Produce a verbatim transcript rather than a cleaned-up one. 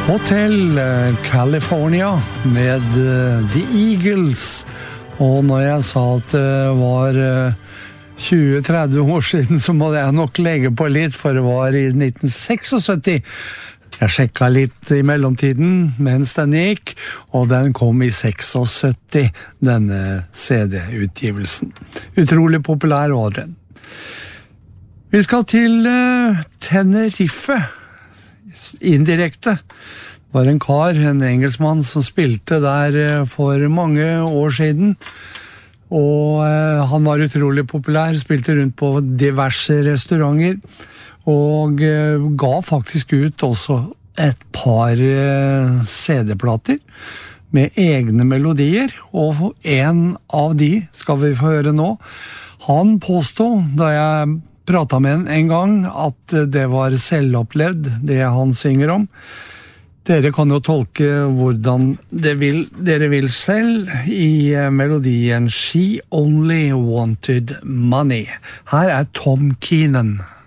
Hotel California med The Eagles. Og når jeg sa at det var tjue til tretti år siden, så må jeg nok legge på litt, for det var i nitten syttiseks. Jeg sjekket litt i mellomtiden mens den gikk, og den kom i syttiseks, denne C D-utgivelsen. Utrolig populær var den. Vi skal til Tenerife, indirekte. Det var en kar, en engelskmann, som spilte der for mange år siden, og eh, han var utrolig populær, spilte rundt på diverse restauranter, og eh, ga faktisk ut også et par eh, C D-plater med egne melodier, og en av de skal vi få høre nå. Han påstod, da jeg pratet med han en gang, at det var selvopplevd, det han synger om. Dere kan jo tolke hvordan det vil, dere vil selv i melodien She Only Wanted Money. Her er Tom Keenan.